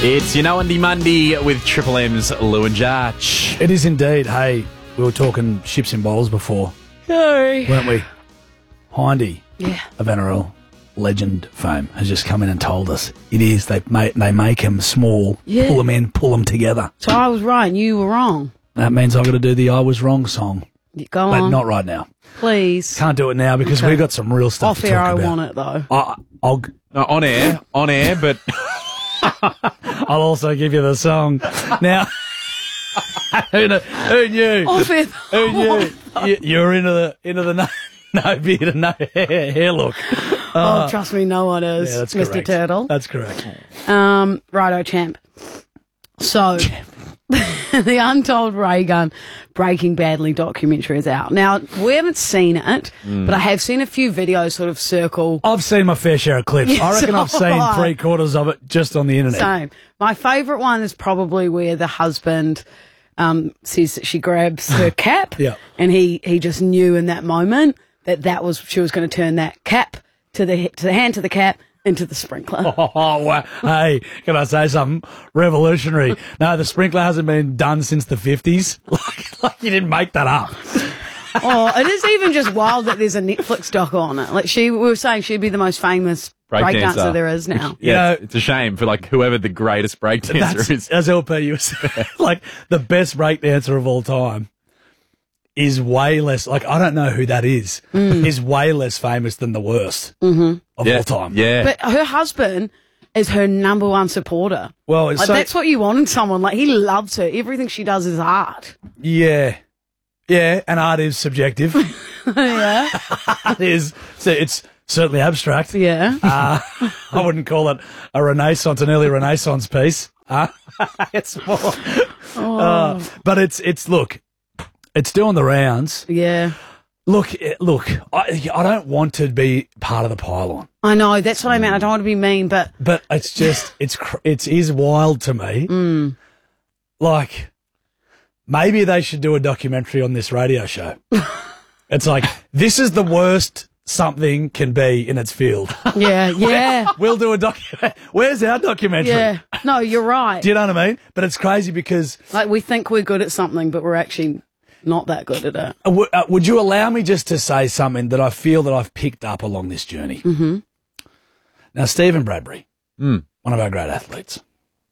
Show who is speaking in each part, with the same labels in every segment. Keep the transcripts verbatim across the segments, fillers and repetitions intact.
Speaker 1: It's You Know Andy Monday with Triple M's Lou and Jarch.
Speaker 2: It is indeed. Hey, we were talking ships and bowls before,
Speaker 3: Sorry.
Speaker 2: weren't we? Hindy,
Speaker 3: Yeah.
Speaker 2: of N R L legend fame, has just come in and told us it is. They make they make him small,
Speaker 3: Yeah.
Speaker 2: pull him in, pull him together.
Speaker 3: So I was right and you were wrong.
Speaker 2: That means I've got to do the I Was Wrong song,
Speaker 3: Go
Speaker 2: but
Speaker 3: on.
Speaker 2: not right now.
Speaker 3: Please.
Speaker 2: Can't do it now because
Speaker 3: Okay.
Speaker 2: we've got some real stuff
Speaker 3: Off
Speaker 2: to
Speaker 3: air,
Speaker 2: talk
Speaker 3: I
Speaker 2: about.
Speaker 3: want it though.
Speaker 2: I, I'll
Speaker 1: No, on air, on air, but
Speaker 2: I'll also give you the song now. who, knew, who knew?
Speaker 3: Off air.
Speaker 2: Who knew? You, you're into the into the no, no beard and no hair, hair look.
Speaker 3: Oh, trust me, no one is.
Speaker 2: Yeah, that's
Speaker 3: Mister
Speaker 2: correct.
Speaker 3: Turtle.
Speaker 2: That's correct.
Speaker 3: Um, righto, champ. So, the Untold Ray Gun Breaking Badly documentary is out. Now, we haven't seen it, but I have seen a few videos sort of circle.
Speaker 2: I've seen my fair share of clips.
Speaker 3: Yes,
Speaker 2: I reckon I've seen
Speaker 3: alright.
Speaker 2: three quarters of it just on the internet.
Speaker 3: Same. My favourite one is probably where the husband um, says that she grabs her cap,
Speaker 2: Yeah.
Speaker 3: and he, he just knew in that moment that that was she was going to turn that cap to the to the hand to the cap into the sprinkler.
Speaker 2: Oh, wow. Hey, can I say something? Revolutionary. No, the sprinkler hasn't been done since the fifties. Like, like you didn't make that up.
Speaker 3: Oh, it is even just wild that there's a Netflix doc on it. Like she, we were saying she'd be the most famous
Speaker 1: Breakdancer.
Speaker 3: breakdancer there is now.
Speaker 1: yeah,
Speaker 2: know-
Speaker 1: it's, it's a shame for like whoever the greatest breakdancer
Speaker 2: That's,
Speaker 1: is.
Speaker 2: as L P U said, like the best breakdancer of all time is way less, like I don't know who that is, is way less famous than the worst of
Speaker 1: Yeah,
Speaker 2: all time.
Speaker 1: yeah.
Speaker 3: But her husband is her number one supporter.
Speaker 2: Well, it's
Speaker 3: Like,
Speaker 2: so,
Speaker 3: that's what you want in someone. Like he loves her. Everything she does is art.
Speaker 2: yeah. Yeah, and art is subjective.
Speaker 3: yeah.
Speaker 2: Art is, so it's certainly abstract.
Speaker 3: Yeah.
Speaker 2: Uh, I wouldn't call it a Renaissance, an early Renaissance piece. Uh, it's more, uh, but it's it's look, it's doing the rounds.
Speaker 3: Yeah.
Speaker 2: Look, eh, look, I I don't want to be part of the pylon,
Speaker 3: I know. That's what I meant. I don't want to be mean, but
Speaker 2: but it's just it's cr- it's is wild to me. Like maybe they should do a documentary on this radio show. It's like this is the worst something can be in its field.
Speaker 3: yeah, yeah.
Speaker 2: We'll do a documentary. Where's our documentary?
Speaker 3: Yeah. No, you're right.
Speaker 2: Do you know what I mean? But it's crazy because
Speaker 3: Like we think we're good at something, but we're actually not that good at it.
Speaker 2: uh, w- uh, would you allow me just to say something that I feel that I've picked up along this journey? Mm-hmm. Now, Stephen Bradbury, one of our great athletes,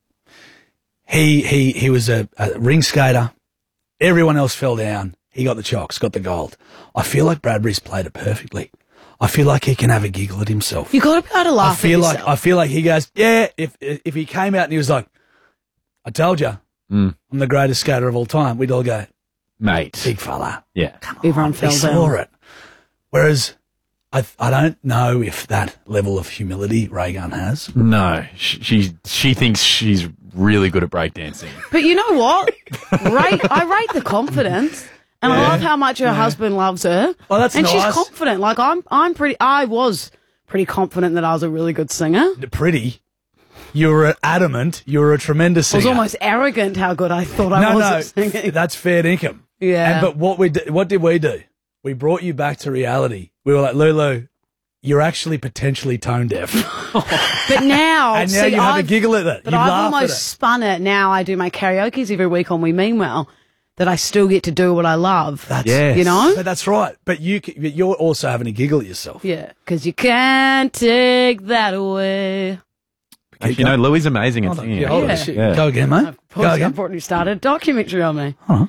Speaker 2: he he he was a, a ring skater. Everyone else fell down. He got the chocks, got the gold. I feel like Bradbury's played it perfectly. I feel like he can have a giggle at himself.
Speaker 3: You got to be able to laugh.
Speaker 2: I feel
Speaker 3: at
Speaker 2: like
Speaker 3: yourself.
Speaker 2: I feel like he goes, yeah. If if he came out and he was like, "I told you, I'm the greatest skater of all time," we'd all go,
Speaker 1: Mate.
Speaker 2: "Big fella."
Speaker 1: Yeah.
Speaker 3: everyone
Speaker 2: He
Speaker 3: fell
Speaker 2: saw
Speaker 3: down.
Speaker 2: it. Whereas I I don't know if that level of humility Raygun has.
Speaker 1: No, she, she she thinks she's really good at breakdancing.
Speaker 3: But you know what? rate, I rate the confidence. And I love how much her husband loves her.
Speaker 2: Well, that's
Speaker 3: and she's
Speaker 2: nice.
Speaker 3: confident. Like I'm I'm pretty I was pretty confident that I was a really good singer.
Speaker 2: Pretty. You were adamant. You were a tremendous
Speaker 3: I was
Speaker 2: singer.
Speaker 3: almost arrogant how good I thought I
Speaker 2: no,
Speaker 3: was
Speaker 2: no,
Speaker 3: at singing.
Speaker 2: that's fair income.
Speaker 3: Yeah.
Speaker 2: And, but what we did, what did we do? We brought you back to reality. We were like, Lulu, you're actually potentially tone deaf,
Speaker 3: But now,
Speaker 2: and now
Speaker 3: see,
Speaker 2: you have a
Speaker 3: I've-
Speaker 2: giggle at it.
Speaker 3: But
Speaker 2: You
Speaker 3: I've
Speaker 2: laugh
Speaker 3: almost
Speaker 2: at it.
Speaker 3: spun it. Now I do my karaoke's every week on We Mean Well. That I still get to do what I love.
Speaker 2: That's,
Speaker 1: Yes.
Speaker 3: You know?
Speaker 2: But that's right. But you, c- but you're also having a giggle at yourself.
Speaker 3: Yeah, because you can't take that away.
Speaker 1: You know, Louis amazing at singing.
Speaker 2: Yeah, hold on.
Speaker 3: Yeah.
Speaker 2: Shit.
Speaker 1: Yeah.
Speaker 2: Go again, mate. Go again.
Speaker 3: Unfortunately, started a documentary on me.
Speaker 2: Huh?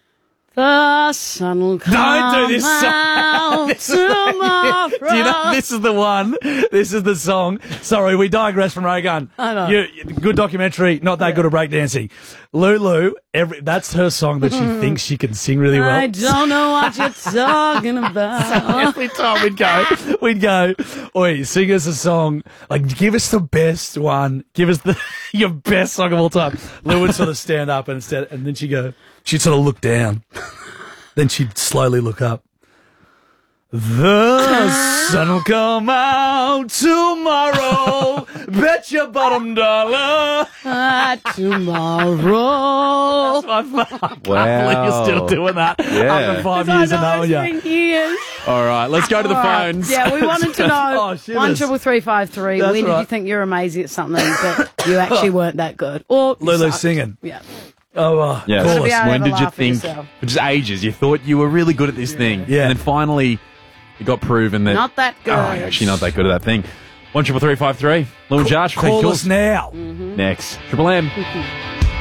Speaker 3: The sun will come
Speaker 2: Don't do this song.
Speaker 3: out tomorrow.
Speaker 2: Do you know this is the one? This is the song. Sorry, we digress from Raygun.
Speaker 3: I know.
Speaker 2: You, good documentary, not that good at breakdancing. Lulu, every that's her song that she thinks she can sing really well.
Speaker 3: I don't know what you're talking about.
Speaker 2: Every time we'd go, we'd go, oi, sing us a song. Like, give us the best one. Give us the your best song of all time. Lou would sort of stand up and instead, and then she'd go, she'd sort of look down. Then she'd slowly look up. The sun will come out tomorrow. Bet your bottom dollar.
Speaker 3: Ah, tomorrow.
Speaker 2: I can't believe
Speaker 1: Wow.
Speaker 2: you're still doing that
Speaker 1: Yeah.
Speaker 2: after five
Speaker 3: I
Speaker 2: years
Speaker 3: know
Speaker 2: of knowing
Speaker 3: it's
Speaker 2: you.
Speaker 3: been years.
Speaker 1: All right, let's go to the
Speaker 3: All right.
Speaker 1: phones.
Speaker 3: Yeah, we wanted to know
Speaker 2: Oh, shivers.
Speaker 3: one triple three five three.
Speaker 2: That's
Speaker 3: When did you
Speaker 2: right.
Speaker 3: think you were amazing at something, but you actually weren't that good? Or you
Speaker 2: Lulu
Speaker 3: sucked.
Speaker 2: singing.
Speaker 3: Yeah.
Speaker 2: Oh, uh,
Speaker 1: Yeah.
Speaker 2: of
Speaker 3: Gotta
Speaker 2: course.
Speaker 3: be able-
Speaker 1: When
Speaker 3: have a
Speaker 1: did you
Speaker 3: laugh at
Speaker 1: think?
Speaker 3: yourself.
Speaker 1: For just ages, you thought you were really good at this thing,
Speaker 2: Yeah.
Speaker 1: and then finally, it got proven that
Speaker 3: Not that good.
Speaker 1: oh, you're actually not that good at that thing. One triple three five three. Lou and Josh, we'll take
Speaker 2: Call
Speaker 1: yours
Speaker 2: us now.
Speaker 1: next. Triple M.